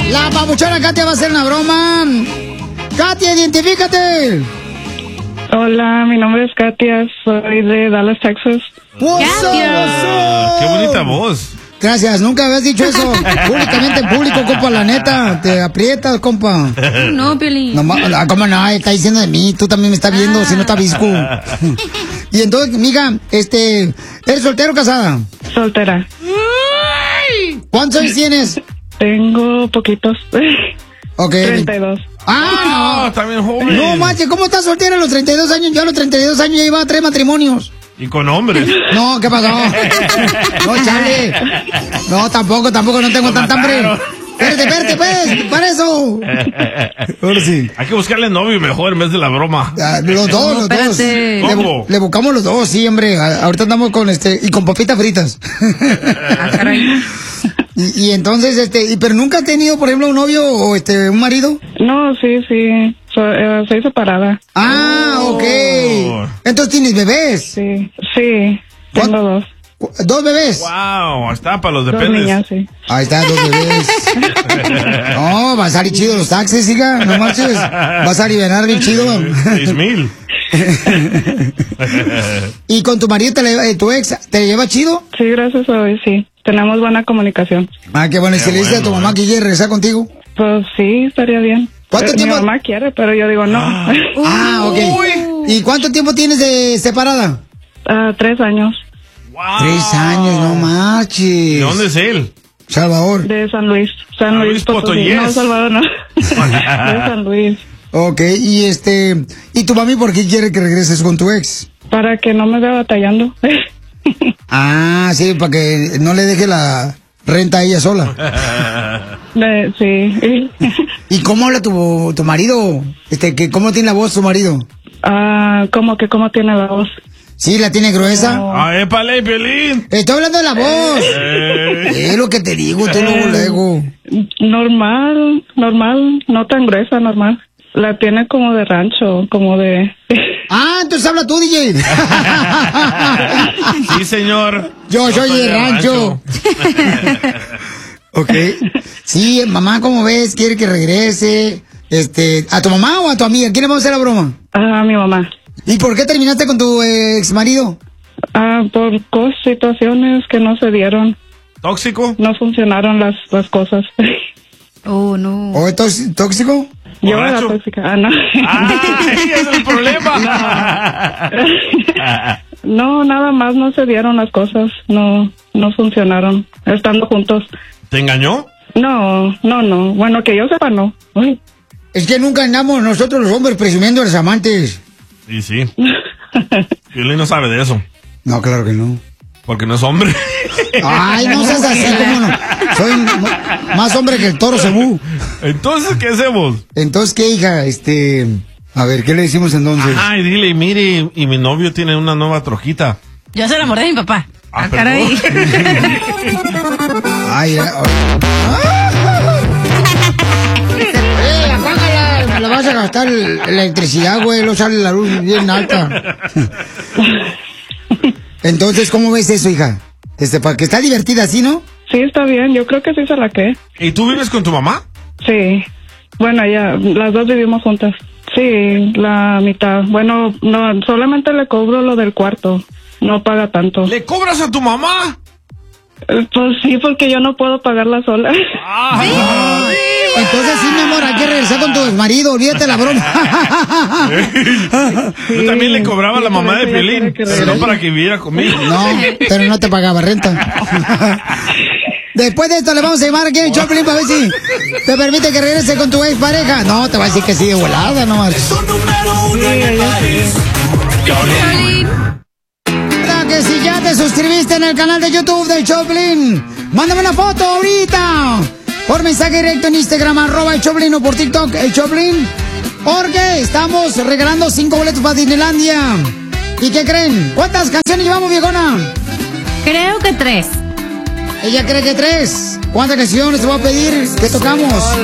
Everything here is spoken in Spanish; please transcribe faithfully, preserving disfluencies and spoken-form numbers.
La papuchona Katia va a hacer una broma. Katia, identifícate. Hola, mi nombre es Katia, soy de Dallas, Texas. ¡Katia! ¡Qué bonita voz! Gracias, nunca habías dicho eso públicamente en público, compa, la neta. Te aprietas, compa. No, Piolín. No, ma- ¿cómo no? Está diciendo de mí, tú también me estás viendo, si no está visco. Y entonces, mija, este, ¿eres soltero o casada? Soltera. ¿Cuántos años tienes? Tengo poquitos. Ok. treinta y dos. Ah, no, también joven. No, manches, ¿cómo estás soltera a los treinta y dos años? Yo a los treinta y dos años ya llevaba tres matrimonios. Y con hombres. No, ¿qué pasó? No, chale. No, tampoco, tampoco, no tengo tanta hambre. Espérate, espérate, pues, para eso. Ahora sí. Hay que buscarle novio mejor en vez de la broma. Ah, los dos, No, los dos. espérate. Le, bu- ¿Cómo? le buscamos los dos, sí, hombre. A- ahorita andamos con este, y con papitas fritas. Ah, caray. Y, y entonces, este, y, pero nunca has tenido, por ejemplo, un novio o este, un marido. No, sí, sí. So- eh, soy separada. Ah, ok. Entonces tienes bebés. Sí, sí. Tengo dos. ¿Dos bebés? Wow, está para los Dos dependes. niñas, sí. Ahí están, dos bebés. No, va a salir chido los taxis, hija. No marches. Vas a aliviar bien chido. Seis mil. ¿Y con tu marido, te le- eh, tu ex, te lleva chido? Sí, gracias a Dios, sí. Tenemos buena comunicación. Ah, qué bueno. ¿Y si le dices a tu bueno, mamá que quiere regresar contigo? Pues sí, estaría bien. ¿Cuánto Eh, tiempo? Mi mamá quiere, pero yo digo no. Ah, ok. ¿Y cuánto tiempo tienes de separada? Ah, tres años. Wow. Tres años, no marches. ¿De dónde es él? Salvador. De San Luis. San San Luis Luis Potosí. Potosí. No, Salvador no. De San Luis. Ok, y este, ¿y tu mami por qué quiere que regreses con tu ex? Para que no me vea batallando. Ah, sí, para que no le deje la renta a ella sola. De- sí. ¿Y cómo habla tu, tu marido? Este, que ¿cómo tiene la voz tu marido? Ah, ¿cómo que cómo tiene la voz? ¿Sí, la tiene gruesa? No. ¡Ah, épale, Piolín! Estoy hablando de la voz. Eh. Es lo que te digo, tú luego, luego. Normal, normal, no tan gruesa, normal. La tiene como de rancho, como de... Ah, entonces habla tú, D J. Sí, señor. Yo soy de rancho. Ok. Sí, mamá, ¿cómo ves? Quiere que regrese. Este, ¿a tu mamá o a tu amiga? ¿Quién le vamos a hacer la broma? Ah, mi mamá. ¿Y por qué terminaste con tu ex marido? Ah, por cos situaciones que no se dieron. ¿Tóxico? No funcionaron las, las cosas. Oh, no. ¿O es tóx- tóxico? Yo era ¿Borracho? tóxica. Ah, no. ¡Ah, ese es el problema! No, nada más no se dieron las cosas. No, no funcionaron. Estando juntos. ¿Te engañó? No, no, no. Bueno, que yo sepa, no. Uy. Es que nunca andamos nosotros los hombres presumiendo a los amantes. Sí, sí. Piolín no sabe de eso. No, claro que no. Porque no es hombre. Ay, no seas así, cómo no. Soy mo- más hombre que el toro cebú. Entonces, ¿qué hacemos? Entonces, ¿qué, hija? Este, a ver, ¿qué le decimos entonces? Ay, dile, mire, y mi novio tiene una nueva trojita. Yo se enamoré de mi papá. Ah, Ah, caray. Ay, ya, ¡Eh, apágala! Me la vas a gastar la electricidad, güey. Lo sale la luz bien alta. Entonces, ¿cómo ves eso, hija? Este, para que está divertida así, ¿no? Sí, está bien. Yo creo que sí se la cree. ¿Y tú vives con tu mamá? Sí. Bueno, ya, las dos vivimos juntas. Sí, la mitad. Bueno, no, solamente le cobro lo del cuarto. No paga tanto. ¿Le cobras a tu mamá? Eh, Pues sí, porque yo no puedo pagarla sola. Ah, Entonces, sí, mi amor, hay que regresar con tu exmarido. Olvídate la broma. Yo también le cobraba a la sí, mamá por de eso ya Piolín, tiene que pero no regresar. para que viviera conmigo. No, pero no te pagaba renta. Después de esto le vamos a llamar aquí en Choplin para ver si te permite que regrese con tu ex pareja. No, te va a decir que sí de volada, no marches. Piolín. Recuerda que si ya te suscribiste en el canal de YouTube del Choplin, mándame una foto ahorita. Por mensaje directo en Instagram, arroba el Choplin, o por TikTok, el Choplin. Porque estamos regalando cinco boletos para Disneylandia. ¿Y qué creen? ¿Cuántas canciones llevamos, viejona? Creo que tres. Ella cree que tres. ¿Cuántas canciones te voy a pedir que tocamos?